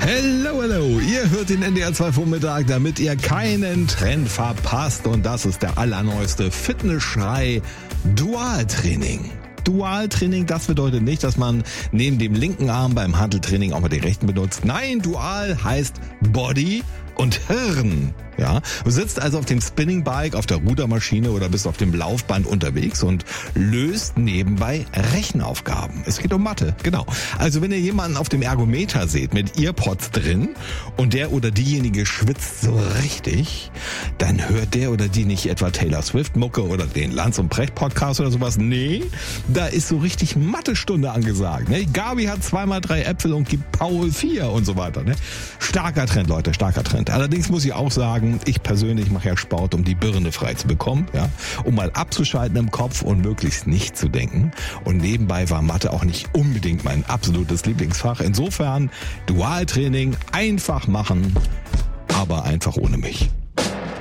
Hello, ihr hört den NDR 2 Vormittag, damit ihr keinen Trend verpasst. Und das ist der allerneueste Fitnessschrei Dualtraining. Dualtraining, das bedeutet nicht, dass man neben dem linken Arm beim Hanteltraining auch mal den rechten benutzt. Nein, Dual heißt Body und Hirn. Ja, du sitzt also auf dem Spinning Bike, auf der Rudermaschine oder bist auf dem Laufband unterwegs und löst nebenbei Rechenaufgaben. Es geht um Mathe, genau. Also wenn ihr jemanden auf dem Ergometer seht mit Earpods drin und der oder diejenige schwitzt so richtig, dann hört der oder die nicht etwa Taylor Swift Mucke oder den Lanz und Precht Podcast oder sowas. Nee, da ist so richtig Mathestunde angesagt. Ne? Gabi hat 2x3 Äpfel und gibt Paul 4 und so weiter. Ne? Starker Trend, Leute, starker Trend. Allerdings muss ich auch sagen, ich persönlich mache ja Sport, um die Birne frei zu bekommen, ja, um mal abzuschalten im Kopf und möglichst nicht zu denken. Und nebenbei war Mathe auch nicht unbedingt mein absolutes Lieblingsfach. Insofern Dualtraining einfach machen, aber einfach ohne mich.